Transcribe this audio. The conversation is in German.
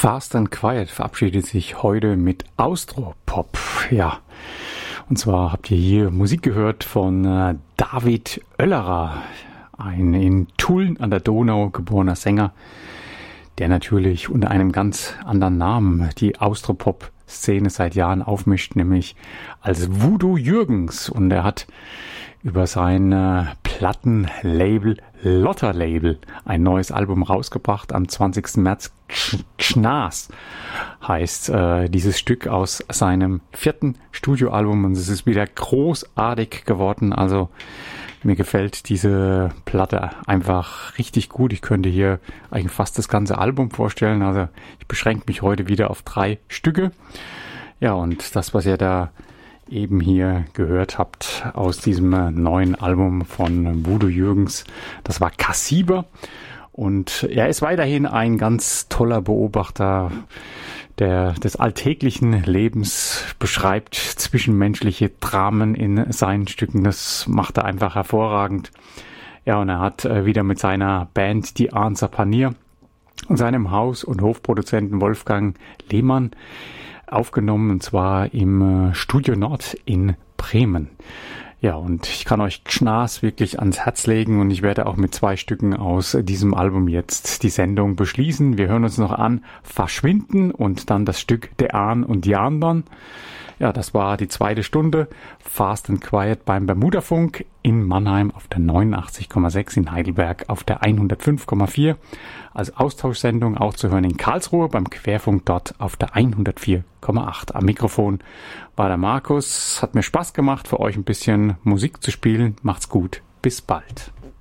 Fast and Quiet verabschiedet sich heute mit Austropop. Ja, und zwar habt ihr hier Musik gehört von David Oellerer, ein in Tulln an der Donau geborener Sänger, der natürlich unter einem ganz anderen Namen die Austropop-Szene seit Jahren aufmischt, nämlich als Voodoo Jürgens. Und er hat über sein Plattenlabel Lotter Label ein neues Album rausgebracht am 20. März. Gschnas heißt dieses Stück aus seinem 4. Studioalbum und es ist wieder großartig geworden. Also mir gefällt diese Platte einfach richtig gut. Ich könnte hier eigentlich fast das ganze Album vorstellen. Also ich beschränke mich heute wieder auf 3 Stücke. Ja, und das, was ihr da eben hier gehört habt aus diesem neuen Album von Voodoo Jürgens, das war Kassiber. Und er ist weiterhin ein ganz toller Beobachter, der des alltäglichen Lebens beschreibt, zwischenmenschliche Dramen in seinen Stücken. Das macht er einfach hervorragend. Ja, und er hat wieder mit seiner Band Die Anser Panier und seinem Haus- und Hofproduzenten Wolfgang Lehmann aufgenommen, und zwar im Studio Nord in Bremen. Ja, und ich kann euch Gschnas wirklich ans Herz legen und ich werde auch mit 2 Stücken aus diesem Album jetzt die Sendung beschließen. Wir hören uns noch an Verschwinden und dann das Stück Der Ahn und die Andern. Ja, das war die 2. Stunde Fast and Quiet beim Bermudafunk in Mannheim auf der 89,6, in Heidelberg auf der 105,4. Als Austauschsendung auch zu hören in Karlsruhe beim Querfunk dort auf der 104,8. Am Mikrofon war der Markus. Hat mir Spaß gemacht, für euch ein bisschen Musik zu spielen. Macht's gut. Bis bald.